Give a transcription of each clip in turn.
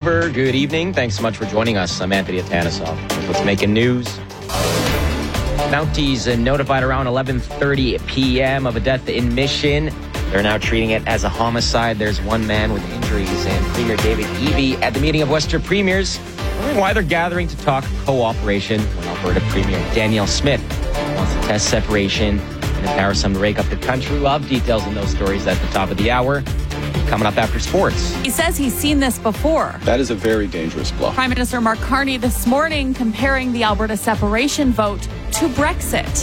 Vancouver. Good evening. Thanks so much for joining us. I'm Anthony Atanesov. Here's what's making news. Mounties notified around 11:30 p.m. of a death in Mission. They're now treating it as a homicide. There's one man with injuries, and Premier David Eby at the meeting of Western Premiers wondering why they're gathering to talk cooperation when Alberta Premier Danielle Smith wants to test separation and empower some to rake up the country. We'll have details on those stories at the top of the hour. Coming up after sports. He says he's seen this before. That is a very dangerous bluff. Prime Minister Mark Carney this morning comparing the Alberta separation vote to Brexit.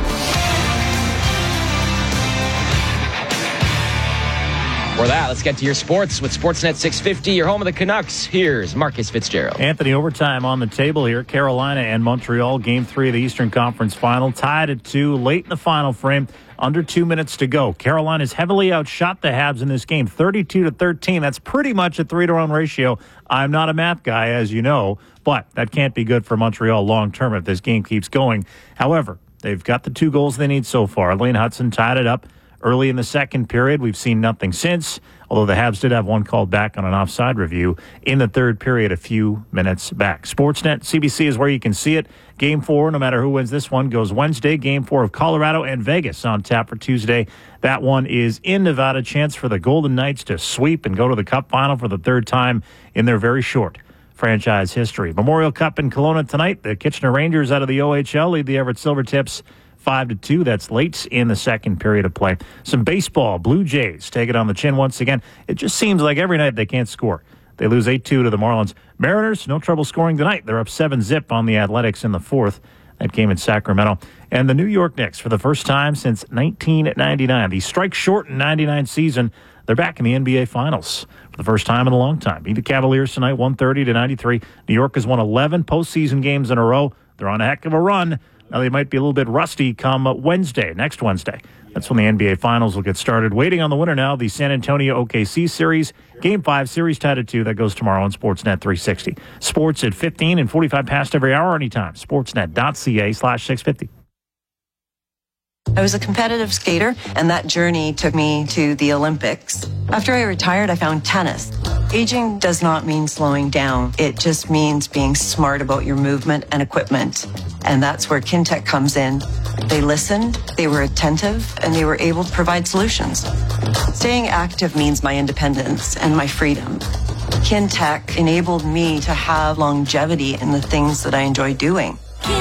For that, let's get to your sports with Sportsnet 650, your home of the Canucks. Here's Marcus Fitzgerald. Anthony, overtime on the table here. Carolina and Montreal, Game 3 of the Eastern Conference Final. Tied at 2, late in the final frame. Under 2 minutes to go. Carolina's heavily outshot the Habs in this game, 32-13. That's pretty much a 3-to-1 ratio. I'm not a math guy, as you know, but that can't be good for Montreal long-term if this game keeps going. However, they've got the 2 goals they need so far. Lane Hudson tied it up early in the second period. We've seen nothing since, although the Habs did have one called back on an offside review in the third period a few minutes back. Sportsnet CBC is where you can see it. Game 4, no matter who wins this one, goes Wednesday. Game 4 of Colorado and Vegas on tap for Tuesday. That one is in Nevada. Chance for the Golden Knights to sweep and go to the Cup final for the third time in their very short franchise history. Memorial Cup in Kelowna tonight. The Kitchener Rangers out of the OHL lead the Everett Silvertips 5-2. That's late in the second period of play. Some baseball. Blue Jays take it on the chin once again. It just seems like every night they can't score. They lose 8-2 to the Marlins. Mariners, no trouble scoring tonight. They're up 7-0 on the Athletics in the fourth. That game in Sacramento. And the New York Knicks, for the first time since 1999, the strike-shortened 99 season, they're back in the NBA Finals for the first time in a long time. Beat the Cavaliers tonight, 130-93. New York has won 11 postseason games in a row. They're on a heck of a run. Now, they might be a little bit rusty come next Wednesday. That's when the NBA Finals will get started. Waiting on the winner now, the San Antonio OKC series. Game 5, series tied at 2. That goes tomorrow on Sportsnet 360. Sports at 15 and 45 past every hour anytime. Sportsnet.ca/650. I was a competitive skater, and that journey took me to the Olympics. After I retired, I found tennis. Aging does not mean slowing down. It just means being smart about your movement and equipment. And that's where Kintec comes in. They listened, they were attentive, and they were able to provide solutions. Staying active means my independence and my freedom. Kintec enabled me to have longevity in the things that I enjoy doing.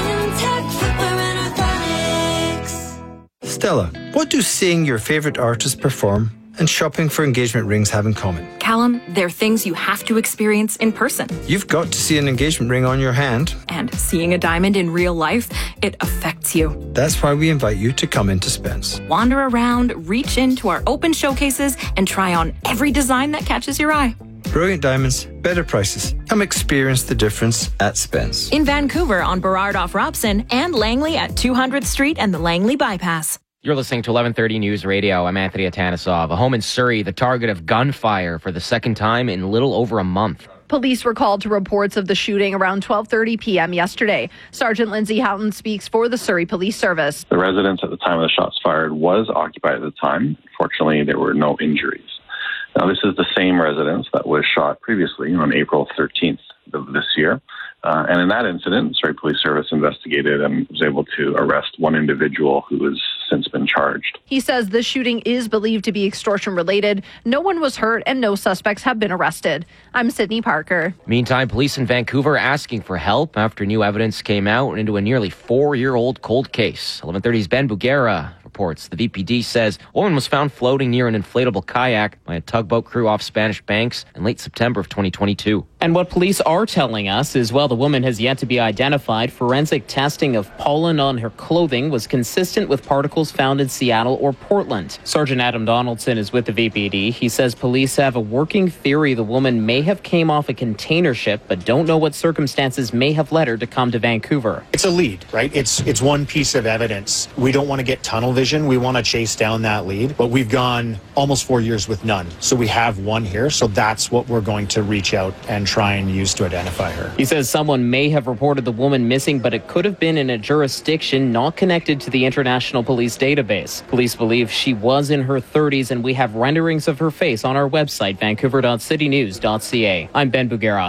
Stella, what do seeing your favorite artist perform and shopping for engagement rings have in common? Callum, they're things you have to experience in person. You've got to see an engagement ring on your hand. And seeing a diamond in real life, it affects you. That's why we invite you to come into Spence. Wander around, reach into our open showcases, and try on every design that catches your eye. Brilliant diamonds, better prices. Come experience the difference at Spence. In Vancouver on Burrard off Robson and Langley at 200th Street and the Langley Bypass. You're listening to 1130 News Radio. I'm Anthony Atanesov. A home in Surrey, the target of gunfire for the second time in little over a month. Police were called to reports of the shooting around 12:30 p.m. yesterday. Sergeant Lindsay Houghton speaks for the Surrey Police Service. The residence at the time of the shots fired was occupied at the time. Fortunately, there were no injuries. Now, this is the same residence that was shot previously on April 13th of this year. And in that incident, Surrey Police Service investigated and was able to arrest one individual who has since been charged. He says this shooting is believed to be extortion related. No one was hurt and no suspects have been arrested. I'm Sydney Parker. Meantime, police in Vancouver are asking for help after new evidence came out into a nearly 4-year-old cold case. 1130's Ben Bugera reports. The VPD says a woman was found floating near an inflatable kayak by a tugboat crew off Spanish Banks in late September of 2022. And what police are telling us is while the woman has yet to be identified, forensic testing of pollen on her clothing was consistent with particles found in Seattle or Portland. Sergeant Adam Donaldson is with the VPD. He says police have a working theory the woman may have came off a container ship, but don't know what circumstances may have led her to come to Vancouver. It's a lead, right? It's one piece of evidence. We don't want to get tunnel vision. We want to chase down that lead, but we've gone almost 4 years with none. So we have one here. So that's what we're going to reach out and try and use to identify her. He says someone may have reported the woman missing, but it could have been in a jurisdiction not connected to the International Police Database. Police believe she was in her 30s, and we have renderings of her face on our website, vancouver.citynews.ca. I'm Ben Bugera.